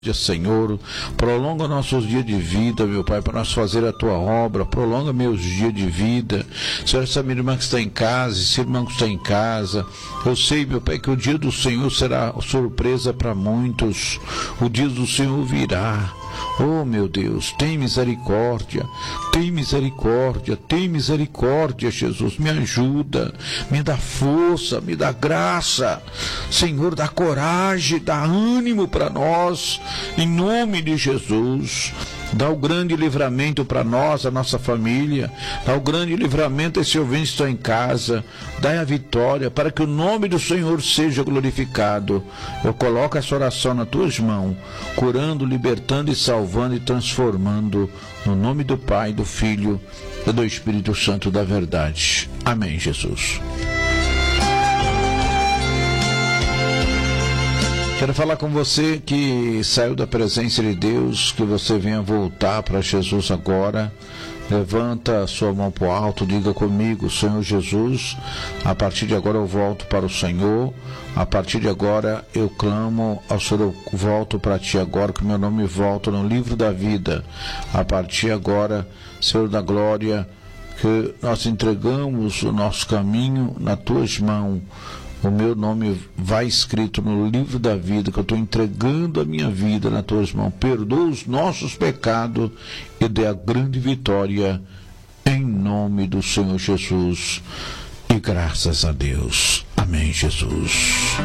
Senhor, prolonga nossos dias de vida, meu Pai, para nós fazer a Tua obra, prolonga meus dias de vida. Senhor, essa minha irmã que está em casa, esse irmão que está em casa, eu sei, meu Pai, que o dia do Senhor será surpresa para muitos, o dia do Senhor virá. Oh, meu Deus, tem misericórdia, tem misericórdia, tem misericórdia, Jesus, me ajuda, me dá força, me dá graça, Senhor, dá coragem, dá ânimo para nós, em nome de Jesus. Dá o grande livramento para nós, a nossa família. Dá o grande livramento a esse ouvinte que está em casa. Dá a vitória para que o nome do Senhor seja glorificado. Eu coloco essa oração nas tuas mãos, curando, libertando e salvando e transformando. No nome do Pai, do Filho e do Espírito Santo da verdade. Amém, Jesus. Quero falar com você que saiu da presença de Deus, que você venha voltar para Jesus agora. Levanta a sua mão para o alto, diga comigo: Senhor Jesus, a partir de agora eu volto para o Senhor, a partir de agora eu clamo ao Senhor, eu volto para Ti agora, que meu nome volta no livro da vida. A partir de agora, Senhor da glória, que nós entregamos o nosso caminho nas Tuas mãos. O meu nome vai escrito no livro da vida, que eu estou entregando a minha vida nas tuas mãos. Perdoa os nossos pecados e dê a grande vitória em nome do Senhor Jesus. E graças a Deus. Amém, Jesus.